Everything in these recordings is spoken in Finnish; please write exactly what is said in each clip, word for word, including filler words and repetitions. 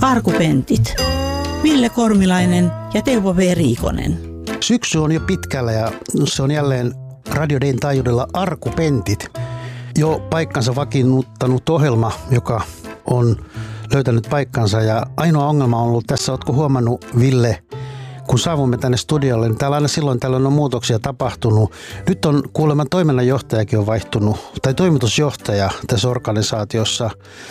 Arkupentit. Ville Kormilainen ja Teuvo V. Riikonen. Syksy on jo pitkällä ja se on jälleen Radio Dayn taajuudella Arkupentit. Jo paikkansa vakiinnuttanut ohjelma, joka on löytänyt paikkansa. Ja ainoa ongelma on ollut tässä, ootko huomannut, Ville, kun saavumme tänne studiolle, niin täällä aina silloin tällöin on muutoksia tapahtunut. Nyt on kuulemma toiminnanjohtajakin on vaihtunut, tai toimitusjohtaja tässä organisaatiossa.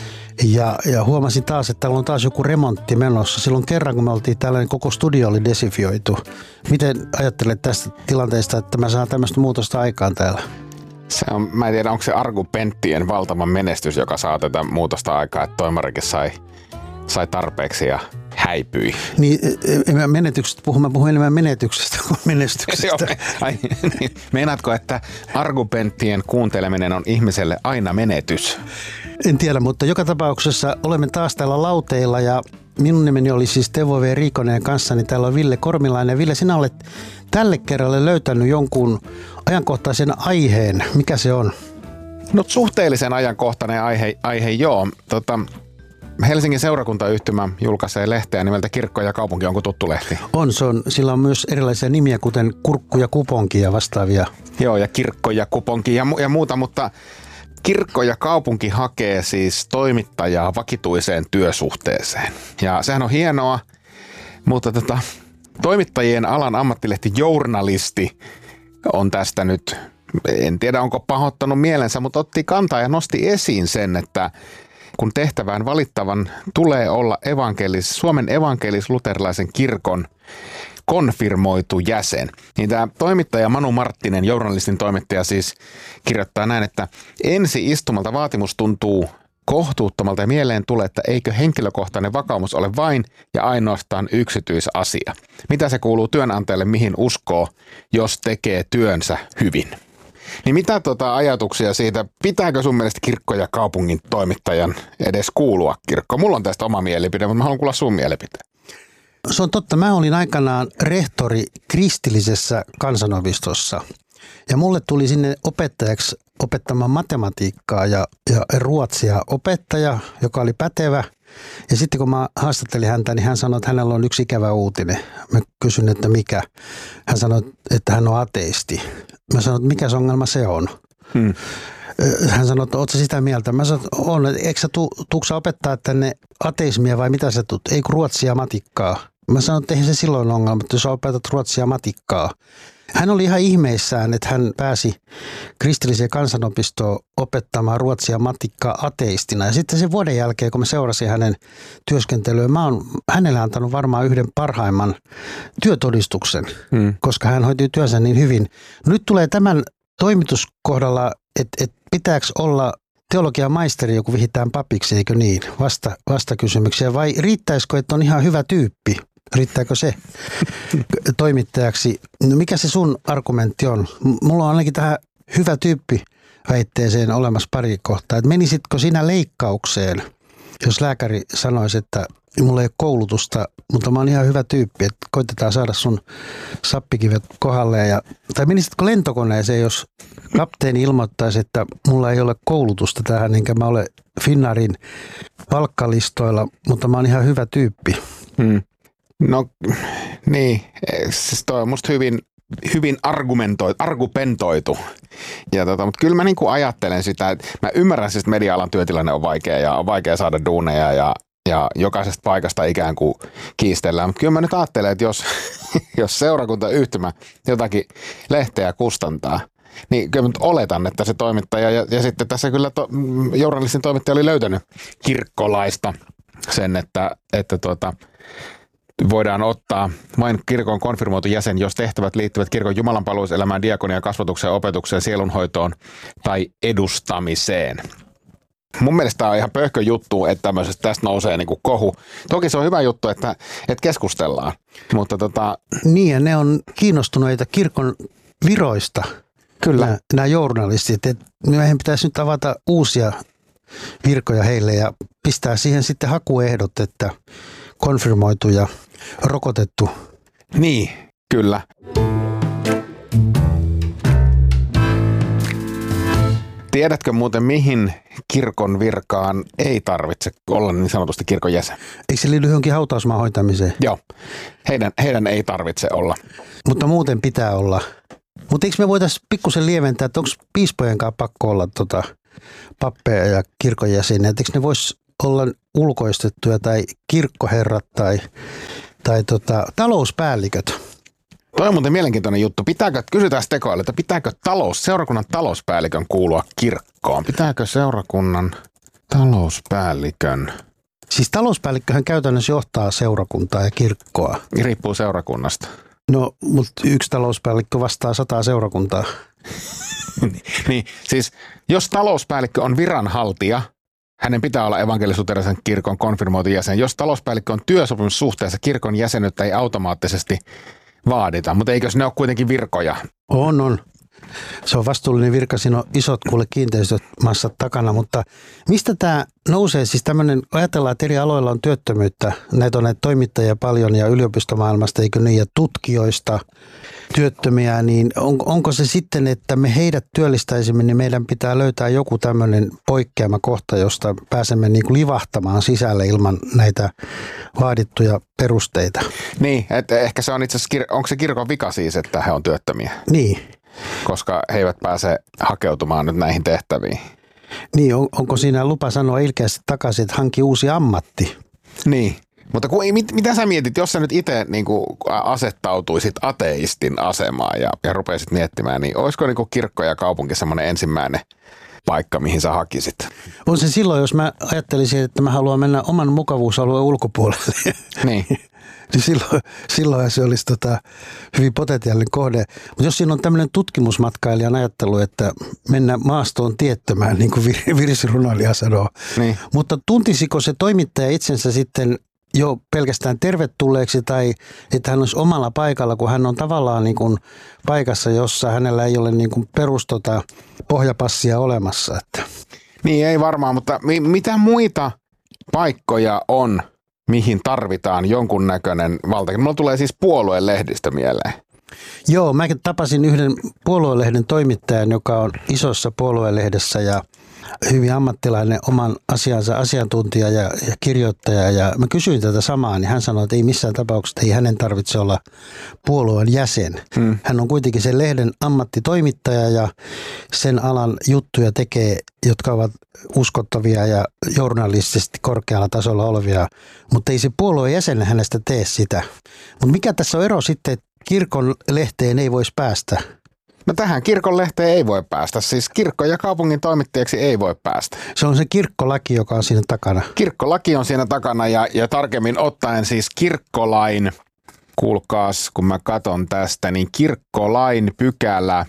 Ja, ja huomasin taas, että täällä on taas joku remontti menossa. Silloin kerran, kun me oltiin täällä, niin koko studio oli desifioitu. Miten ajattelet tästä tilanteesta, että mä saan tämmöistä muutosta aikaan täällä? Se on, mä en tiedä, onko se Arkupenttien valtava menestys, joka saa tätä muutosta aikaa, että toimarikin sai, sai tarpeeksi ja häipyi. Niin, menetyksestä puhun, mä puhun enemmän menetyksestä kuin menestyksestä. Ai, niin. Meinaatko, että Arkupenttien kuunteleminen on ihmiselle aina menetys? En tiedä, mutta joka tapauksessa olemme taas täällä lauteilla ja minun nimeni oli siis Teuvo V. Riikonen ja kanssani täällä on Ville Kormilainen. Ville, sinä olet tälle kerralle löytänyt jonkun ajankohtaisen aiheen. Mikä se on? No suhteellisen ajankohtainen aihe, aihe joo. Tota, Helsingin seurakuntayhtymä julkaisee lehteä nimeltä Kirkko ja kaupunki. Onko tuttu lehti? On, se on. Sillä on myös erilaisia nimiä, kuten Kurkku ja Kuponki ja vastaavia. Joo, ja Kirkko ja Kuponki ja, mu- ja muuta, mutta Kirkko ja kaupunki hakee siis toimittajaa vakituiseen työsuhteeseen. Ja sehän on hienoa, mutta tota, toimittajien alan ammattilehti Journalisti on tästä nyt, en tiedä onko pahoittanut mielensä, mutta otti kantaa ja nosti esiin sen, että kun tehtävään valittavan tulee olla evankelis, Suomen evankelis-luterilaisen kirkon konfirmoitu jäsen. Niin tämä toimittaja Manu Marttinen, Journalistin toimittaja, siis kirjoittaa näin, että ensi istumalta vaatimus tuntuu kohtuuttomalta ja mieleen tulee, että eikö henkilökohtainen vakaumus ole vain ja ainoastaan yksityisasia. Mitä se kuuluu työnantajalle, mihin uskoo, jos tekee työnsä hyvin? Niin mitä tuota ajatuksia siitä, pitääkö sun mielestä kirkko ja kaupungin toimittajan edes kuulua kirkkoon? Mulla on tästä oma mielipide, mutta mä haluan kuulla sun mielipiteen. Se on totta. Mä olin aikanaan rehtori kristillisessä kansanopistossa ja mulle tuli sinne opettajaksi opettamaan matematiikkaa ja, ja ruotsia opettaja, joka oli pätevä. Ja sitten kun mä haastattelin häntä, niin hän sanoi, että hänellä on yksi ikävä uutinen. Mä kysyin, että mikä. Hän sanoi, että hän on ateisti. Mä sanoin, että mikä se ongelma se on. Hmm. Hän sanoi, että ootko sitä mieltä? Mä sanoin, että on. Eikö sä tu, tuutko sä opettaa tänne ateismia vai mitä sä tuut? Ei kun ruotsia ja matikkaa. Mä sanoin, että eihän se silloin ongelma, että jos sä opetat ruotsia ja matikkaa. Hän oli ihan ihmeissään, että hän pääsi kristilliseen kansanopistoon opettamaan ruotsia ja matikkaa ateistina. Ja sitten sen vuoden jälkeen, kun mä seurasin hänen työskentelyä, mä oon hänelle antanut varmaan yhden parhaimman työtodistuksen, hmm. koska hän hoiti työnsä niin hyvin. No nyt tulee tämän toimituskohdalla, että, että pitääkö olla teologian maisteri, joku vihitään papiksi, eikö niin? Vasta, vastakysymyksiä. Vai riittäisikö, että on ihan hyvä tyyppi? Riittääkö se toimittajaksi? No mikä se sun argumentti on? Mulla on ainakin tähän hyvä tyyppi väitteeseen olemassa pari kohtaa. Et menisitkö sinä leikkaukseen, jos lääkäri sanoisi, että mulla ei ole koulutusta, mutta mä oon ihan hyvä tyyppi, että koitetaan saada sun sappikivet kohdalle. Ja, tai menisitkö lentokoneeseen, jos kapteeni ilmoittaisi, että mulla ei ole koulutusta tähän, enkä mä ole Finnairin palkkalistoilla, mutta mä oon ihan hyvä tyyppi. Hmm. No niin, siis toi on musta hyvin, hyvin argumentoitu, argumentoitu. Ja tota, mutta kyllä mä niinku ajattelen sitä, että mä ymmärrän siis, että media-alan työtilanne on vaikea ja on vaikea saada duuneja ja, ja jokaisesta paikasta ikään kuin kiistellään. Mutta kyllä mä nyt ajattelen, että jos, jos seurakuntayhtymä jotakin lehteä kustantaa, niin kyllä nyt oletan, että se toimittaja ja, ja sitten tässä kyllä to, Journalistin toimittaja oli löytänyt kirkkolaista sen, että, että tuota, voidaan ottaa vain kirkon konfirmoitu jäsen, jos tehtävät liittyvät kirkon jumalanpalveluselämään, diakoniaan, kasvatukseen, opetukseen, sielunhoitoon tai edustamiseen. Mun mielestä tämä on ihan pöhkö juttu, että tämmöisestä tästä nousee niin kuin kohu. Toki se on hyvä juttu, että, että keskustellaan, mutta tota... Niin, ja ne on kiinnostuneita kirkon viroista. Kyllä. Nämä, nämä journalistit. Että meidän pitäisi nyt avata uusia virkoja heille ja pistää siihen sitten hakuehdot, että konfirmoitu ja rokotettu. Niin, kyllä. Tiedätkö muuten, mihin kirkon virkaan ei tarvitse olla niin sanotusti kirkon jäsen? Eikö se liity johonkin hautausmaan hoitamiseen? Joo, heidän, heidän ei tarvitse olla. Mutta muuten pitää olla. Mutta eikö me voitaisiin pikkusen lieventää, että onko piispojen kanssa pakko olla tota pappeja ja kirkon jäseniä? Eikö ne voisi olla ulkoistettuja tai kirkkoherrat tai, tai tota, talouspäälliköt? Toi on muuten mielenkiintoinen juttu. Pitääkö, kysytään tekoille, että pitääkö talous, seurakunnan talouspäällikön kuulua kirkkoon? Pitääkö seurakunnan talouspäällikön? Siis talouspäällikköhän käytännössä johtaa seurakuntaa ja kirkkoa. Riippuu seurakunnasta. No, mutta yksi talouspäällikkö vastaa sataa seurakuntaa. Niin, siis jos talouspäällikkö on viranhaltija, hänen pitää olla evankelis-luterilaisen kirkon konfirmoitu jäsen. Jos talouspäällikkö on työsopimussuhteessa, kirkon jäsenyyttä ei automaattisesti vaadita, mutta eikös ne ole kuitenkin virkoja? On, on. Se on vastuullinen virka, siinä on isot kuule kiinteistöt massat takana, mutta mistä tämä nousee? Siis tämmöinen, ajatellaan, että eri aloilla on työttömyyttä, näitä on näitä toimittajia paljon ja yliopistomaailmasta, eikö niin, ja tutkijoista työttömiä, niin on, onko se sitten, että me heidät työllistäisimme, niin meidän pitää löytää joku tämmöinen poikkeama kohta, josta pääsemme niin kuin livahtamaan sisälle ilman näitä vaadittuja perusteita. Niin, että ehkä se on itse asiassa, onko se kirkon vika siis, että he on työttömiä? Niin. Koska he eivät pääse hakeutumaan nyt näihin tehtäviin. Niin, on, onko siinä lupa sanoa ilkeästi takaisin, että hanki uusi ammatti? Niin, mutta kun, mit, mitä sä mietit, jos sä nyt itse niin kuin asettautuisit ateistin asemaan ja, ja rupeisit miettimään, niin olisiko niin kuin kirkko ja kaupunki semmoinen ensimmäinen paikka, mihin sä hakisit? On se silloin, jos mä ajattelisin, että mä haluan mennä oman mukavuusalueen ulkopuolelle. Niin. Niin silloin, silloin se olisi tota hyvin potentiaalinen kohde. Mutta jos siinä on tämmöinen tutkimusmatkailijan ajattelu, että mennään maastoon tiettömään, niin kuin virsirunoilija sanoo. Niin. Mutta tuntisiko se toimittaja itsensä sitten jo pelkästään tervetulleeksi tai että hän olisi omalla paikalla, kun hän on tavallaan niin kuin paikassa, jossa hänellä ei ole niin kuin perustota pohjapassia olemassa. Että. Niin ei varmaan, mutta mi- mitä muita paikkoja on, mihin tarvitaan jonkunnäköinen valta? Mulla tulee siis puoluelehdistä mieleen. Joo, mä tapasin yhden puoluelehden toimittajan, joka on isossa puoluelehdessä ja hyvin ammattilainen oman asiansa asiantuntija ja, ja kirjoittaja. Ja mä kysyin tätä samaa, niin hän sanoi, että ei missään tapauksessa, ei hänen tarvitse olla puolueen jäsen. Hmm. Hän on kuitenkin sen lehden ammattitoimittaja ja sen alan juttuja tekee, jotka ovat uskottavia ja journalistisesti korkealla tasolla olevia, mutta ei se puolueen jäsen hänestä tee sitä. Mutta mikä tässä on ero sitten, että kirkon lehteen ei voisi päästä? No tähän kirkon lehteen ei voi päästä, siis kirkko ja kaupungin toimittajaksi ei voi päästä. Se on se kirkkolaki, joka on siinä takana. Kirkkolaki on siinä takana ja, ja tarkemmin ottaen siis kirkkolain, kuulkaas kun mä katon tästä, niin kirkkolain pykälä,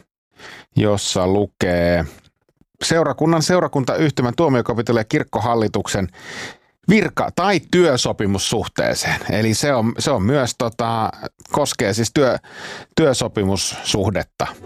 jossa lukee seurakunnan, seurakuntayhtymän, tuomiokapitulin ja kirkkohallituksen virka- tai työsopimussuhteeseen. Eli se on, se on myös, tota, koskee siis työ, työsopimussuhdetta.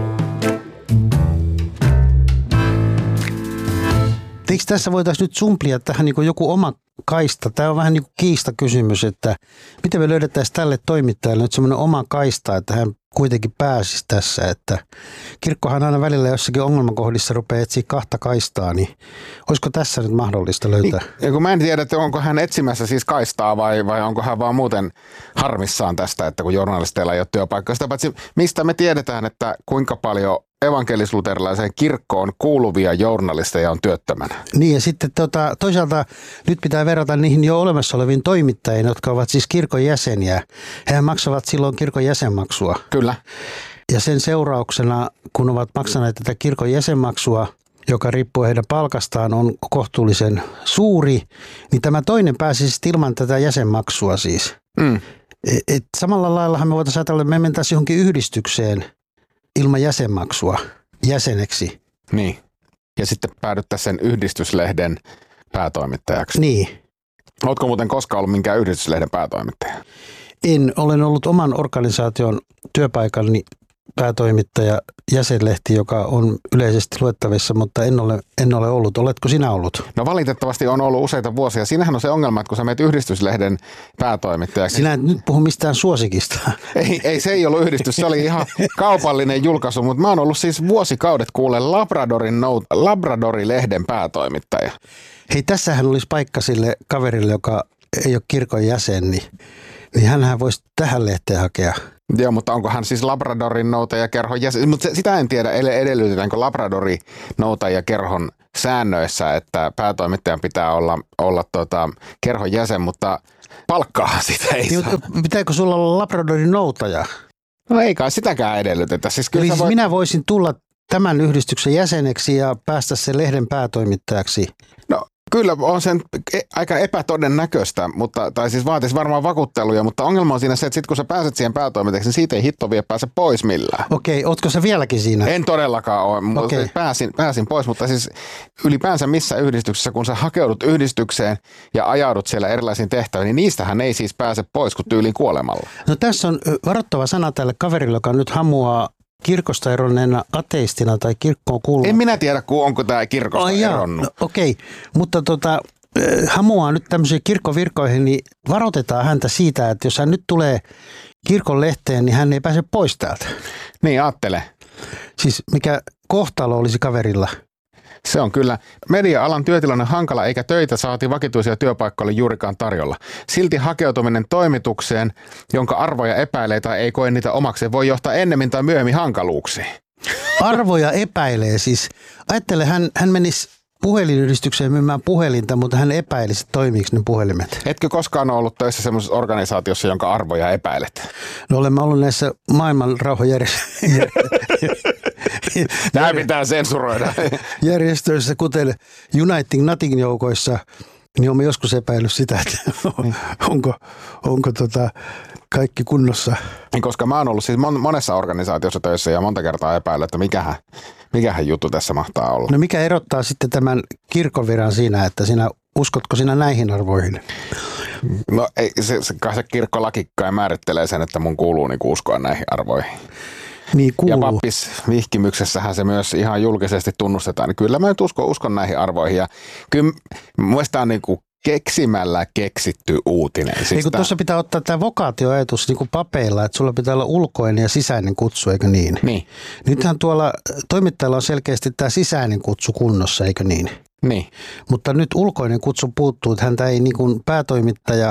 Eikö tässä voitaisiin nyt sumplia tähän niin kuin joku oma kaista? Tämä on vähän niin kuin kiistakysymys, että miten me löydettäisiin tälle toimittajalle nyt semmoinen oma kaista, että hän kuitenkin pääsisi tässä. Että kirkkohan aina välillä jossakin ongelmakohdissa rupeaa etsiä kahta kaistaa, niin olisiko tässä nyt mahdollista löytää? Ja kun mä en tiedä, että onko hän etsimässä siis kaistaa vai, vai onko hän vaan muuten harmissaan tästä, että kun journalisteilla ei ole työpaikkaa. Sitä paitsi mistä me tiedetään, että kuinka paljon evankelis-luterilaiseen kirkkoon kuuluvia journalisteja on työttömänä. Niin ja sitten tota, toisaalta nyt pitää verrata niihin jo olemassa oleviin toimittajiin, jotka ovat siis kirkon jäseniä. Hehän maksavat silloin kirkon jäsenmaksua. Kyllä. Ja sen seurauksena, kun ovat maksaneet tätä kirkon jäsenmaksua, joka riippuu heidän palkastaan, on kohtuullisen suuri, niin tämä toinen pääsisi ilman tätä jäsenmaksua siis. Mm. Et, et samalla laillahan me voitaisiin ajatella, että me mentäisiin johonkin yhdistykseen ilman jäsenmaksua jäseneksi. Niin. Ja sitten päädyttäisiin sen yhdistyslehden päätoimittajaksi. Niin. Oletko muuten koskaan ollut minkään yhdistyslehden päätoimittaja? En. Olen ollut oman organisaation työpaikallani päätoimittaja jäsenlehti, joka on yleisesti luettavissa, mutta en ole, en ole ollut. Oletko sinä ollut? No valitettavasti on ollut useita vuosia. Siinähän on se ongelma, että kun sä menet yhdistyslehden päätoimittajaksi. Sinä et nyt puhu mistään suosikista. Ei, ei, se ei ollut yhdistys, se oli ihan kaupallinen julkaisu, mutta mä oon ollut siis vuosikaudet kuule Labradorin nout, Labradori-lehden päätoimittaja. Hei, tässähän olisi paikka sille kaverille, joka ei ole kirkon jäsen, niin, niin hänhän voisi tähän lehteen hakea. Joo, mutta onko hän siis Labradorin noutajakerhon jäsen? Mutta sitä en tiedä, edellytetäänkö Labradorin noutajakerhon säännöissä, että päätoimittajan pitää olla, olla tota, kerhon jäsen, mutta palkkaa sitä ei niin, saa. Pitääkö sulla olla Labradorin noutaja? No ei kai sitäkään edellytetä. Siis kyllä Eli siis voit... minä voisin tulla tämän yhdistyksen jäseneksi ja päästä sen lehden päätoimittajaksi. No kyllä on sen aika epätodennäköistä, mutta, tai siis vaatisi varmaan vakuutteluja, mutta ongelma on siinä se, että sit kun sä pääset siihen päätoimittajaksi, niin siitä ei hitto vielä pääse pois millään. Okei, ootko sä vieläkin siinä? En todellakaan ole, mutta Okei. pääsin, pääsin pois, mutta siis ylipäänsä missä yhdistyksessä, kun sä hakeudut yhdistykseen ja ajaudut siellä erilaisiin tehtäviin, niin niistähän ei siis pääse pois kuin tyyliin kuolemalla. No tässä on varoittava sana tälle kaverille, joka nyt hamuaa kirkosta eronneena ateistina tai kirkkoon kuuluva. En minä tiedä, onko tämä kirkosta Ai jaa, eronnut. no, okei, mutta tota, eh, hamuaa nyt tämmöisiin kirkkovirkoihin, niin varoitetaan häntä siitä, että jos hän nyt tulee kirkon lehteen, niin hän ei pääse pois täältä. Niin, ajattele. Siis mikä kohtalo olisi kaverilla? Se on kyllä. Media-alan työtilanne hankala eikä töitä saati vakituisia työpaikkoja juurikaan tarjolla. Silti hakeutuminen toimitukseen, jonka arvoja epäilee tai ei koe niitä omakseen, voi johtaa ennemmin tai myöhemmin hankaluuksiin. Arvoja epäilee siis. Ajattele, hän, hän menisi puhelinyhdistykseen myymään puhelinta, mutta hän epäilisi, toimiiko ne puhelimet. Etkö koskaan ole ollut töissä semmoisessa organisaatiossa, jonka arvoja epäilet? No olemme ollut näissä maailman rauhanjärjestöissä. Tämä pitää sensuroida. Järjestöissä, kuten Uniting Nothing joukoissa, niin olemme joskus epäillyt sitä, että onko, onko tota kaikki kunnossa. Koska mä oon ollut siis monessa organisaatiossa töissä ja monta kertaa epäillyt, että mikähän, mikähän juttu tässä mahtaa olla. No mikä erottaa sitten tämän kirkonviran siinä, että sinä uskotko sinä näihin arvoihin? No ei, se, se, se kirkkolakikkaan määrittelee sen, että mun kuuluu niinku uskoa näihin arvoihin. Niin kuuluu. Ja pappisvihkimyksessähän se myös ihan julkisesti tunnustetaan. Niin kyllä mä nyt uskon, uskon näihin arvoihin. Ja kyllä mun tämä on niin kuin keksimällä keksitty uutinen. Siis Eikö tämä... tuossa pitää ottaa tämä vokaatioajatus niin kuin papeilla, että sulla pitää olla ulkoinen ja sisäinen kutsu, eikö niin? Niin. Nythän tuolla toimittajalla on selkeästi tämä sisäinen kutsu kunnossa, eikö niin? Niin. Mutta nyt ulkoinen kutsu puuttuu, että häntä ei niin kuin päätoimittaja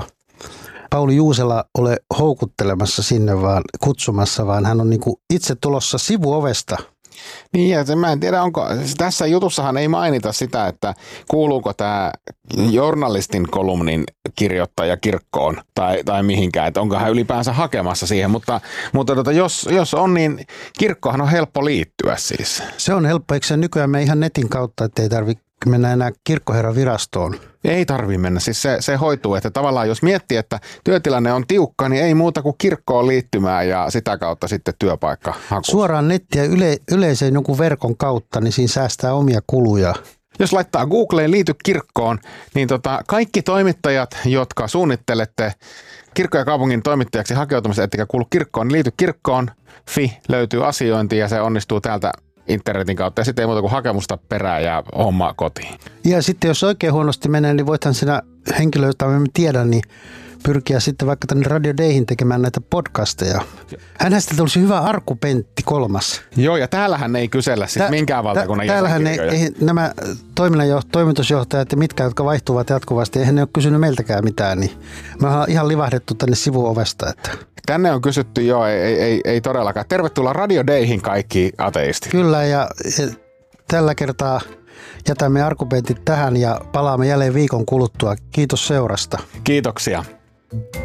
Pauli Juusela ole houkuttelemassa sinne vaan kutsumassa, vaan hän on niin kuin itse tulossa sivuovesta. Niin, ja se, mä en tiedä, onko, tässä jutussahan ei mainita sitä, että kuuluuko tämä journalistin kolumnin kirjoittaja kirkkoon tai, tai mihinkään, että onko hän ylipäänsä hakemassa siihen, mutta, mutta tota, jos, jos on, niin kirkkohan on helppo liittyä siis. Se on helppo, eikö se nykyään me ihan netin kautta, että ei tarvitse mennä enää kirkkoherran virastoon? Ei tarvitse mennä, siis se, se hoituu, että tavallaan jos miettii, että työtilanne on tiukka, niin ei muuta kuin kirkkoon liittymään ja sitä kautta sitten työpaikka haku. Suoraan nettiä yle, yleiseen jonkun verkon kautta, niin siinä säästää omia kuluja. Jos laittaa Googleen liity kirkkoon, niin tota, kaikki toimittajat, jotka suunnittelette kirkko- ja kaupungin toimittajaksi hakeutumista, ettekä kuulu kirkkoon, niin liity kirkkoon, fi, löytyy asiointi ja se onnistuu täältä internetin kautta ja sitten ei muuta kuin hakemusta perään ja homma kotiin. Ja sitten jos oikein huonosti menee, niin voithan sinä henkilö, jota me tiedän, niin pyrkiä sitten vaikka tänne Radio Dayhin tekemään näitä podcasteja. Hänhän sitten tulisi hyvä Arku Pentti kolmas. Joo, ja täällähän ei kysellä siis minkään valtakunnan Täällähän ei, ei, nämä toiminnanjoht- toimitusjohtajat ja mitkä, jotka vaihtuvat jatkuvasti, eihän ne ole kysynyt meiltäkään mitään, niin me ollaan ihan livahdettu tänne sivuovesta. Että. Tänne on kysytty, joo, ei, ei, ei, ei todellakaan. Tervetuloa Radio Dayhin kaikki ateistit. Kyllä, ja, ja tällä kertaa jätämme Arku Pentit tähän ja palaamme jälleen viikon kuluttua. Kiitos seurasta. Kiitoksia.